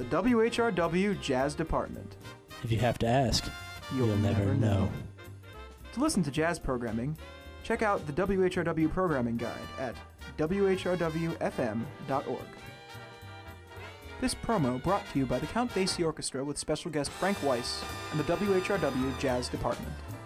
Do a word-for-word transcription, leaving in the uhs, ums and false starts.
the W H R W Jazz Department. If you have to ask, You'll, you'll, never, know. To listen to jazz programming, check out the W H R W Programming Guide at w h r w f m dot org. This promo brought to you by the Count Basie Orchestra with special guest Frank Weiss and the W H R W Jazz Department.